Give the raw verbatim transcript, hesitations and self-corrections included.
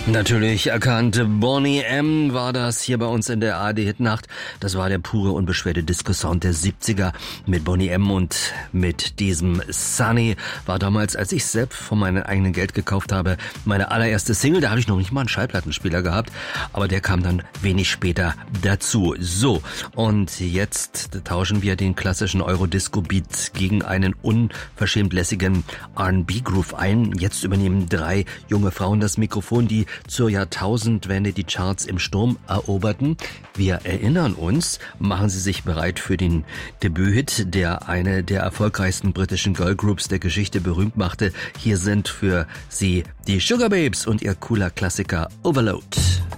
Natürlich erkannt. Boney M. war das hier bei uns in der A R D-Hitnacht. Das war der pure, unbeschwerte Disco-Sound der siebziger mit Boney M. und mit diesem Sunny. War damals, als ich selbst von meinem eigenen Geld gekauft habe, meine allererste Single. Da habe ich noch nicht mal einen Schallplattenspieler gehabt, aber der kam dann wenig später dazu. So, und jetzt tauschen wir den klassischen Euro-Disco-Beat gegen einen unverschämt lässigen R and B-Groove ein. Jetzt übernehmen drei junge Frauen das Mikrofon, die zur Jahrtausendwende die Charts im Sturm eroberten. Wir erinnern uns, machen Sie sich bereit für den Debüthit, der eine der erfolgreichsten britischen Girlgroups der Geschichte berühmt machte. Hier sind für Sie die Sugababes und ihr cooler Klassiker Overload.